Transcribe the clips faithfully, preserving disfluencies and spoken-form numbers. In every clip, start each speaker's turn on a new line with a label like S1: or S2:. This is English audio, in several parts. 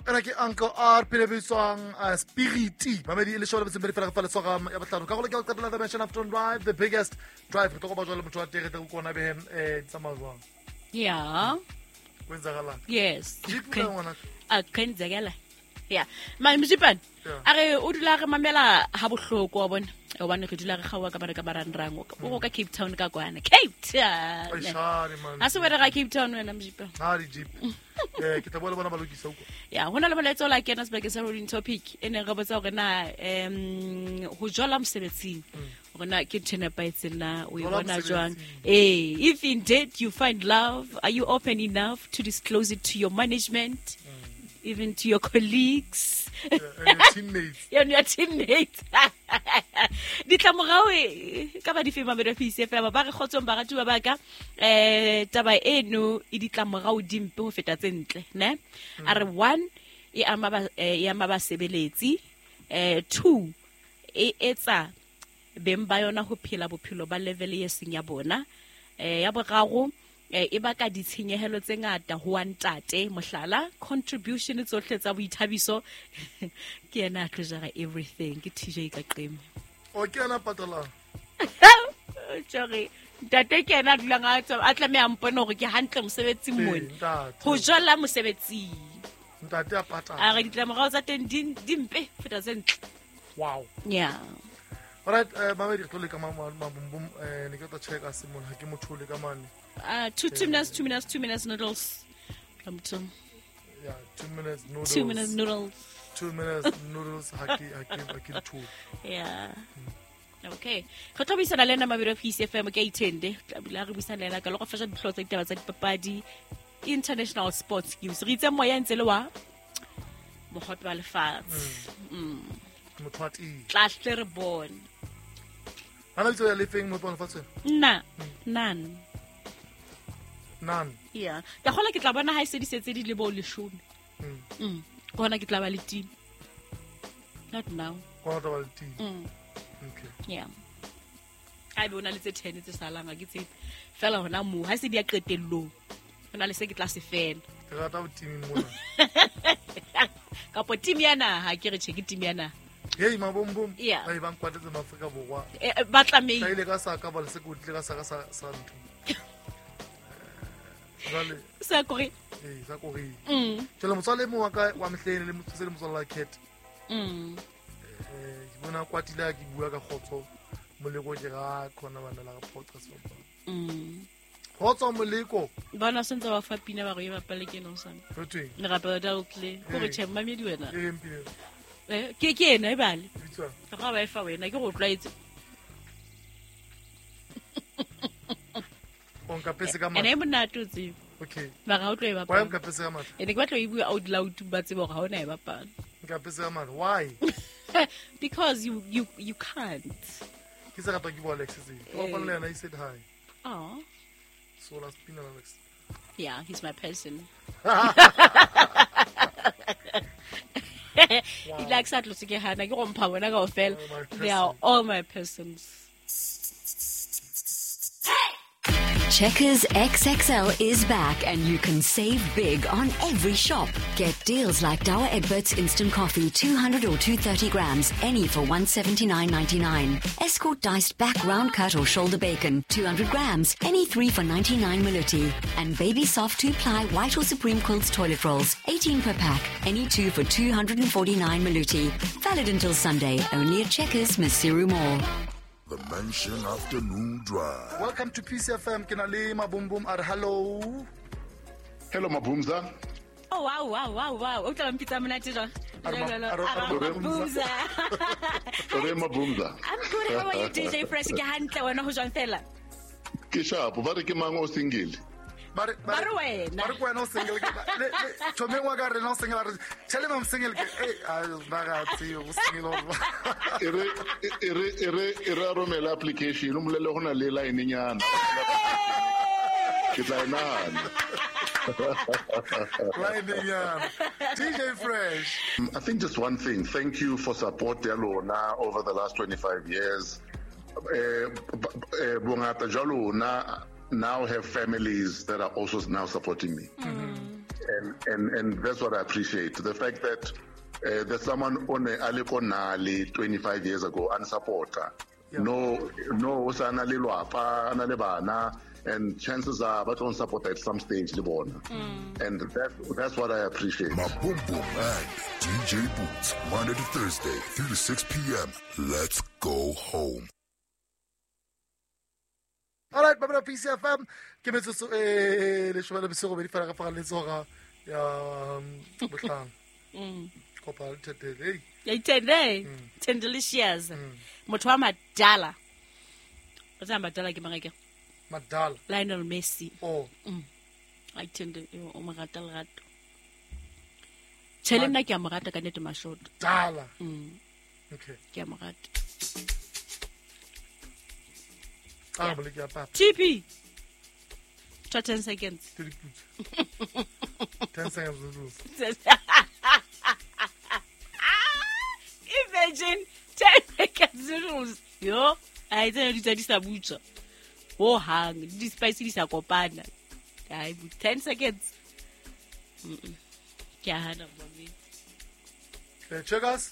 S1: ena ke Uncle R Pilebiswang Spiriti mamedi le shola betsembedi fela fa le tsoga ya batlano ka go le ke qetela the Mansion Afternoon Drive, the biggest drive re tlo go ba jwa le motho wa tere go kona be eh tsamazwang
S2: yeah
S1: kwenzakala
S2: yes
S1: okay ngwana
S2: a kwenzakala yeah my mjipani are o dula re mamela ha bohloko wa bona o bana re dula re gawa ka bana ka barandrang o ka Cape Town ka kwana Cape Town a se wena ga Cape Town wena mjipani
S1: ha di jeep eh ke tla bona bona ba lokisa uko
S2: ya hona le moletso la kena se ba ke sa rolling topic ene re botsa gore na em ho jola mosebetsing gona ke tshena paitse na o bona jwang eh if indeed you find love, are you open enough to disclose it to your management, even to your colleagues,
S1: yeah, and your teammates
S2: and your teammates? Ditlamorawe ka ba di fema ba P C F M ba re khotsong ba ratu ba baka eh taba eno e ditlamorawe dimpe ho feta tsentle ne are one e ama ba e ama ba sebeletsi eh two e etsa beng ba yona ho phela bophelo ba level e seng ya bona eh ya boraro e baka ditshenyehelo tse ngata ho antate mohlala contribution tsohle tsa boithabiso ke ena a tlojara everything ke T J ka qeme
S1: o ke ana patala
S2: sorry tate ke ena dula nga a tlame a mpona hore ke hantle mosebetsing mona ho jola mosebetsing
S1: ntate a patala
S2: a re ditlamorao tsa teng dimpe feta tsentle
S1: wow
S2: yeah.
S1: Alright, uh, mamedi tlo le ka mabumbum eh ne ke tla check a simon ha ke motho le ka mane
S2: uh two two minutes two minutes two minutes noodles come to
S1: yeah two minutes noodles
S2: two minutes noodles
S1: two minutes noodles ha ke ha ke ha ke two
S2: yeah okay go tlobisana le nna mabiro P C F M ke itende tla re bisana le ka lo go fasha ditlhotse ditaba tsa dipapadi international sports news re itse moya ntse le wa mo hot ba le fats mm
S1: motwati
S2: tla tle re bon
S1: ana tse le feng mo bona fatse
S2: na nan
S1: nan
S2: yeah ka gola ke tla bona ha se di setse di le bo le shome
S1: mm
S2: mm gona ke tla ba le team not now
S1: gona tla ba le team
S2: mm
S1: okay
S2: yeah ai bona le tse ten tse salanga ke tse fela hona mo ha se di a qetello hona le se ke tla se fela
S1: ke rata bo team mona
S2: ka po team yana ha ke re che ke team yana
S1: hey mabombom
S2: yeah.
S1: ai bang kwatetse Maafrika Borwa
S2: e ba tlamei
S1: ka ile ka sa ka ba le se go tle ka sa ka sa sa ntho vale
S2: sa kore
S1: eh sa kore
S2: mm
S1: tshela motswale mo wa ka wa mehleng le motse le motswala cat
S2: mm
S1: eh ke bona kwatile ke bua ka khotso moleko ke ga khona bana la ga podcast ba
S2: mm
S1: khotso moleko
S2: bana sentse ba fa pina ba go e ba pele ke no sana
S1: fetwe
S2: le gape da utle go re tshemma me di wena
S1: e mpile
S2: eh ke ke ena e bale
S1: bitsa
S2: ga ba e fa wena ke go tlwaetse
S1: on ka pese ka ma
S2: ene mona tutsi
S1: okay
S2: ba ga o tlo e ba
S1: why
S2: pa
S1: ka pese ka ma
S2: ene ke batlo e bua out loud ba tsebo ga ona e ba pa
S1: ka pese ka ma why
S2: because you you you can't
S1: ke se rata ke bo Alex se ke ba le na I said hi
S2: oh
S1: so last pin Alex
S2: yeah he's my person
S1: Wow.
S2: He likes that look at hana ke go mpha bona ka ofela they are all my persons.
S3: Checkers X X L is back and you can save big on every shop. Get deals like Dower Egbert's Instant Coffee two hundred or two hundred thirty grams, any for one seventy-nine ninety-nine. Escort diced back round cut or shoulder bacon, two hundred grams, any three for ninety-nine Miluti. And Baby Soft two-ply white or Supreme Quilts toilet rolls, eighteen per pack, any two for two hundred forty-nine Miluti. Valid until Sunday, only at Checkers Masiru Mall.
S4: The Mansion Afternoon Drive.
S1: Welcome to P C F M. Kena le mabumbum ar hello.
S5: Hello Mabumza.
S2: Oh wow wow wow wow. O tla mpitsa mona tse jang.
S1: Mabumza.
S5: Ore Mabumza.
S2: I'm good. How are you D J Fresh ke hantle wena ho jwang fela?
S5: Ke sharp, ba re ke mang o single.
S1: Bare
S2: Bare wena.
S1: Bare kwena o single ke le thomeng wa ka re no single re tshele mam single ke eh a ba ga tsi o single o.
S5: Ere ere ere ere romela application o molele gona le line nyana. Ke tla nana.
S1: Line nyana. D J Fresh.
S5: I think just one thing, thank you for support Yalona over the last twenty-five years. Eh bongata jalo na now have families that are also now supporting me.
S2: Mm.
S5: and, and, and that's what I appreciate. The fact that uh, there's someone on a Alikonali twenty-five years ago, unsupporter. Yeah. No, no, Usana Lilwapa, Analebana, and chances are, but on support at some stage, Libona. Mm. And that, that's what I appreciate.
S4: My Boom Boom and D J Boots, Monday to Thursday, three to six p.m. Let's go home.
S1: All right, Babela P C F M. Ke me tso eh le shobela bisigo be di fela ka fa le tsoga ya botlang. Mm. Kopa tete hey.
S2: Ya itende. ten delicious. Motho wa madala. O tsa madala ke mangeke.
S1: Madala.
S2: Lionel Messi.
S1: Oh.
S2: Mm. I tende o magata le gato. Tshele nna ke a mogata ka nete mashot.
S1: Dala.
S2: Mm.
S1: Okay.
S2: Ke a mogata.
S1: Ah, bole ke a papa.
S2: T P. To ten seconds.
S1: ten seconds.
S2: Imagine ten seconds rules. Yo, I tell you this a butcher. Oh, hang. This spicy is a copana. I put ten seconds. Mm-mm. Can't handle it.
S1: Okay, checkers.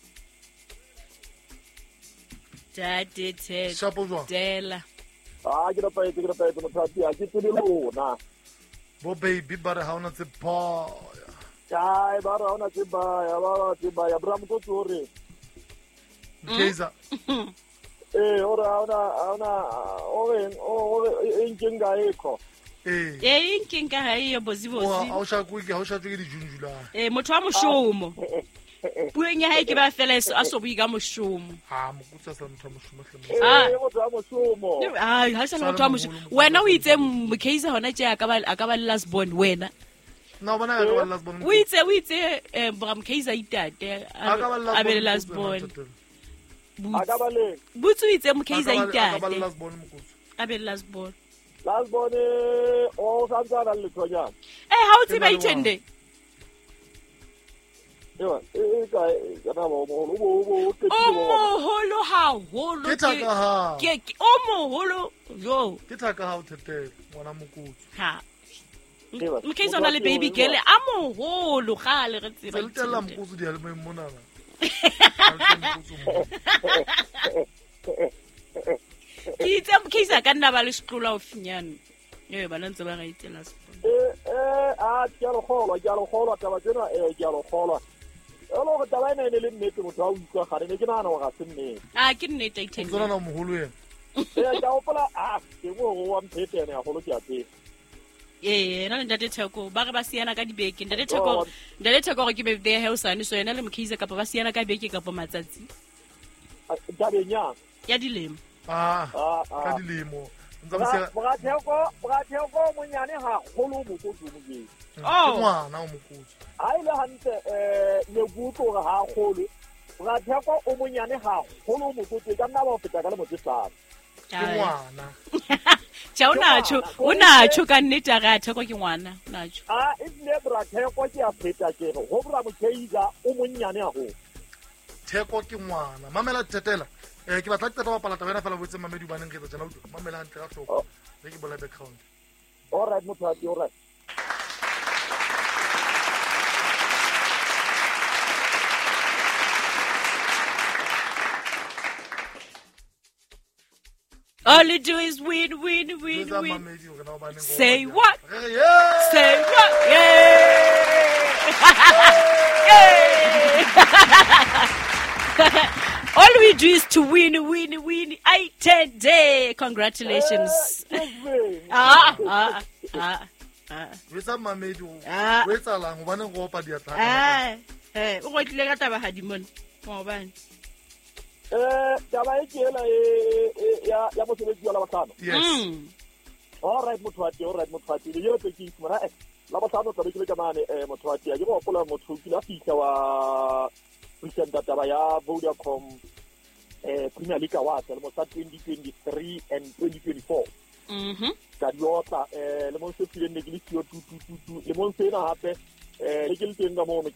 S2: That did it.
S1: Chapeau.
S2: Dela.
S6: Ah, get up, get up, get up, I get to the low now.
S1: Bo baby, but how not the paw.
S6: Chai, but I want to buy, I want to buy a Bram go to it.
S1: Kaiser.
S6: Eh, ora, ora, ora, ora, ora, in Jinga Eco.
S1: Eh,
S2: eh, in Kinga, I was
S1: how shall we get how shall we get Jula?
S2: Eh, Motomo Shomo. Puenya ha ke ba fela eso a so buiga moshomo.
S1: Ha mokutsa sa motho moshomo.
S2: Ah,
S6: motho a moshomo.
S2: Ah, ha sa motho a moshomo. Wena o itse Mkhize hona tje aka ba aka ba last born wena.
S1: No bona aka ba last born.
S2: O itse o itse eh Bra Mkhize itate a be last born.
S6: Aka ba le.
S2: Butsu itse Mkhize itate.
S1: Aka ba last born mokutsa.
S2: A be last born.
S6: Last born o santsana le tlonya.
S2: Eh ha o tse ba itende.
S6: Yeah, eh guy, kana bo mo bo bo
S2: ke o holo ha holo
S1: ke taka ha
S2: ke o mo holo yo
S1: ke taka ha o thete ngwana mokutsu
S2: ha Mkhize ona le baby girl a mo holo ga le re tseba
S1: tsetela mokutsu di a le mo monana
S2: ke itse Mkhize ka nna ba le sekolo o finyane yo ba ntse ba ga itela sekolo
S6: eh eh a ke a lo kholo ke a lo kholo taba tsena eh ke a lo kholo Hello, but I know the limit to how you got it. You know what I mean.
S2: I can need to take
S1: on Hulu.
S6: Yeah, ah, you will one paper and a whole day.
S2: Yeah, not that it's a go. Barabasiana got baking. The little go, the little go give their house and so another Mkhize Capasiana got baking up on Mazzi.
S6: Gabinia.
S2: Yadilim.
S1: Ah, ah, Cadilimo.
S6: Brateko, Brateko, Munyana, Hulu, Mukutu.
S1: Oh, now Mukutu.
S6: I learned the book or how holy. Ratako Umunyane how Holo Mutu can now fit a little bit.
S2: Ciao Nacho, Unacho can knit a rat talking one. Nacho.
S6: Ah, it's never a teko ya peta kero. Hobra Mukeiza Umunyane ho.
S1: Teko Kimwana, Mamela Tetela. Eh, give a tact of Palatavana fellow with some Mediban and get the channel. Mamela and Trato. Make it the count.
S6: All right, Mutat, you're right.
S2: All you do is win, win, win, win. Say what?
S1: Yeah.
S2: Say what? Yeah. All we do is to win, win, win. I ten day. Congratulations. Ah, ah, ah, ah.
S1: Where's that my made?
S2: Ah.
S1: Where's that long? One of what the attack?
S2: Ah. Eh, what you let have a hadimon? Oh, man.
S6: Eh, taba e ke la e ya ya mo tshebetsi ya la batano.
S1: Yes.
S6: All right, Motwati, all right, Motwati. Le yo pe ke tsmara eh la batano taba ke le ka mane eh Motwati. Ya ke go pola motho ke la fitla wa present taba ya Vodacom eh Premier League Awards le mo sa twenty twenty-three and twenty twenty-four.
S2: Mhm.
S6: Ka diota eh le mo se file ne ke le tio tu tu tu le mo se na hape eh le ke le teng ka mo me